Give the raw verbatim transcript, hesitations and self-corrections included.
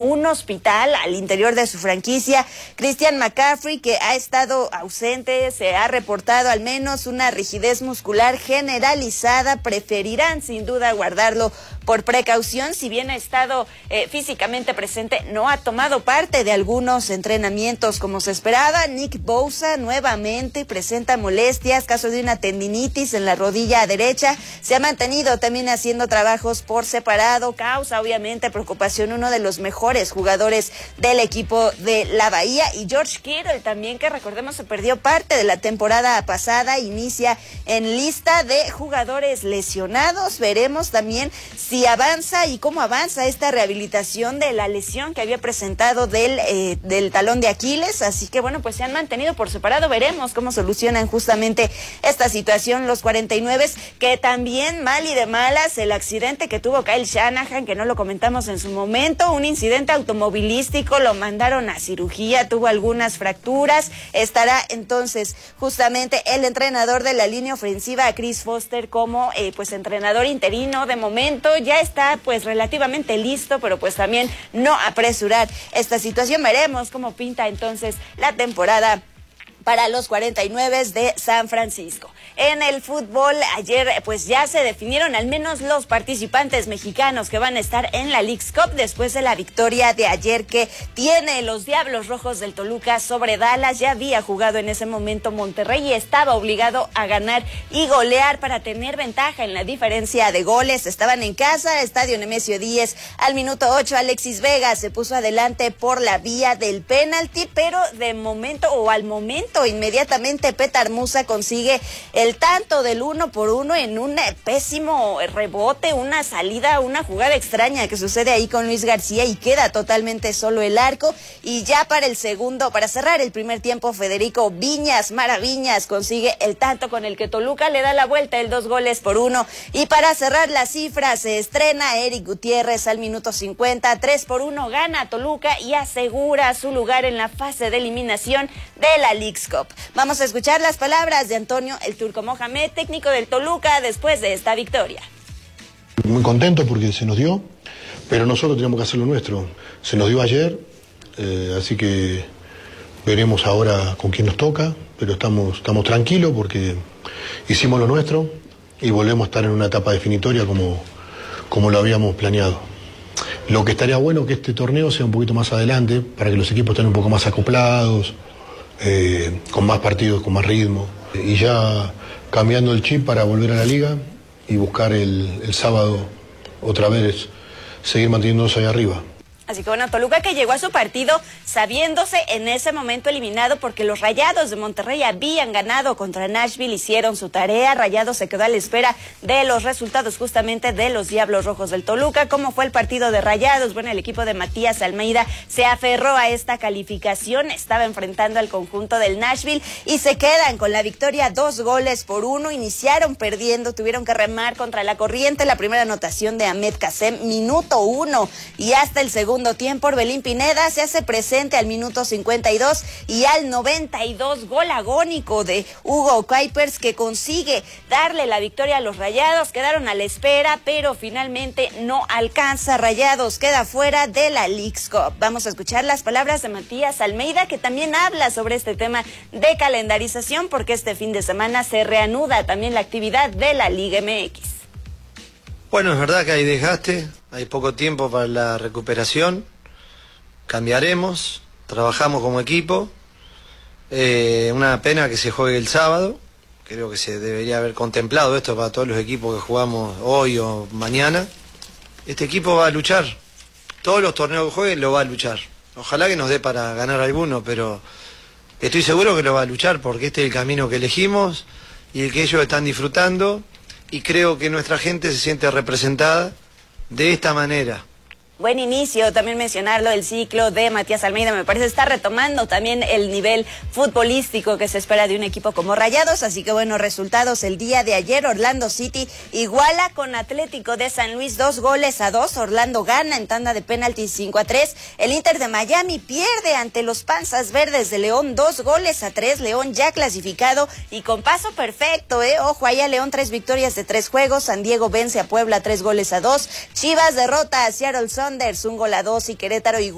un hospital al interior de su franquicia. Christian McCaffrey, que ha estado ausente, se ha reportado al menos una rigidez muscular generalizada. Preferirán sin duda guardarlo por precaución. Si bien ha estado eh, físicamente presente, no ha tomado parte de algunos entrenamientos como se esperaba. Nick Bosa nuevamente presenta molestias, caso de una tendinitis en la rodilla derecha. Se ha mantenido también haciendo trabajos por separado. Causa obviamente preocupación uno de los mejores jugadores del equipo de la Bahía, y George Kittle también, que recordemos se perdió parte de la temporada pasada, inicia en lista de jugadores lesionados. Veremos también si avanza y cómo avanza esta rehabilitación de la lesión que había presentado del, eh, del talón de Aquiles. Así que bueno, pues se han mantenido por separado. Veremos cómo solucionan justamente esta situación los cuarenta y nueve, que también mal y de malas el accidente que tuvo Kyle Shanahan, que no lo comentamos en su momento, un incidente automovilístico, lo mandaron a cirugía, tuvo algunas fracturas. Estará entonces justamente el entrenador de la línea ofensiva, Chris Foster, como eh, pues entrenador interino de momento. Ya está pues relativamente listo, pero pues también no apresurar esta situación. Veremos cómo pinta entonces la temporada para los cuarenta y nueve de San Francisco. En el fútbol, ayer pues ya se definieron al menos los participantes mexicanos que van a estar en la Leagues Cup después de la victoria de ayer que tiene los Diablos Rojos del Toluca sobre Dallas. Ya había jugado en ese momento Monterrey y estaba obligado a ganar y golear para tener ventaja en la diferencia de goles. Estaban en casa, Estadio Nemesio Díez. Al minuto ocho, Alexis Vega se puso adelante por la vía del penalti, pero de momento o al momento inmediatamente Petar Musa consigue el tanto del uno por uno en un pésimo rebote, una salida, una jugada extraña que sucede ahí con Luis García, y queda totalmente solo el arco. Y ya para el segundo, para cerrar el primer tiempo, Federico Viñas Maraviñas consigue el tanto con el que Toluca le da la vuelta, el dos goles por uno. Y para cerrar la cifra, se estrena Eric Gutiérrez al minuto cincuenta, tres por uno gana Toluca y asegura su lugar en la fase de eliminación de la Leagues Cup. Vamos a escuchar las palabras de Antonio El Turco Mohamed, técnico del Toluca, después de esta victoria. Muy contento porque se nos dio, pero nosotros tenemos que hacer lo nuestro. Se nos dio ayer, eh, así que veremos ahora con quién nos toca, pero estamos, estamos tranquilos porque hicimos lo nuestro y volvemos a estar en una etapa definitoria como, como lo habíamos planeado. Lo que estaría bueno que este torneo sea un poquito más adelante, para que los equipos estén un poco más acoplados, Eh, con más partidos, con más ritmo, y ya cambiando el chip para volver a la liga y buscar el, el sábado otra vez seguir manteniéndose ahí arriba. Así que bueno, Toluca que llegó a su partido sabiéndose en ese momento eliminado porque los Rayados de Monterrey habían ganado contra Nashville, hicieron su tarea. Rayados se quedó a la espera de los resultados justamente de los Diablos Rojos del Toluca. ¿Cómo fue el partido de Rayados? Bueno, el equipo de Matías Almeida se aferró a esta calificación, estaba enfrentando al conjunto del Nashville y se quedan con la victoria, dos goles por uno. Iniciaron perdiendo, tuvieron que remar contra la corriente. La primera anotación de Ahmed Kasem, minuto uno, y hasta el segundo tiempo Orbelín Pineda se hace presente al minuto cincuenta y dos y al noventa y dos gol agónico de Hugo Kuipers, que consigue darle la victoria a los Rayados. Quedaron a la espera, pero finalmente no alcanza. Rayados queda fuera de la Leagues Cup. Vamos a escuchar las palabras de Matías Almeida, que también habla sobre este tema de calendarización, porque este fin de semana se reanuda también la actividad de la Liga M X. Bueno, es verdad que hay desgaste, hay poco tiempo para la recuperación, cambiaremos, trabajamos como equipo, eh, una pena que se juegue el sábado, creo que se debería haber contemplado esto para todos los equipos que jugamos hoy o mañana. Este equipo va a luchar, todos los torneos que juegue lo va a luchar, ojalá que nos dé para ganar alguno, pero estoy seguro que lo va a luchar porque este es el camino que elegimos y el que ellos están disfrutando. Y creo que nuestra gente se siente representada de esta manera. Buen inicio, también mencionarlo, el ciclo de Matías Almeida, me parece está retomando también el nivel futbolístico que se espera de un equipo como Rayados. Así que bueno, resultados el día de ayer: Orlando City iguala con Atlético de San Luis dos goles a dos, Orlando gana en tanda de penaltis cinco a tres, el Inter de Miami pierde ante los Panzas Verdes de León dos goles a tres, León ya clasificado y con paso perfecto, eh, ojo allá, León tres victorias de tres juegos, San Diego vence a Puebla tres goles a dos, Chivas derrota a Seattle Sounders un gol a dos y Querétaro igual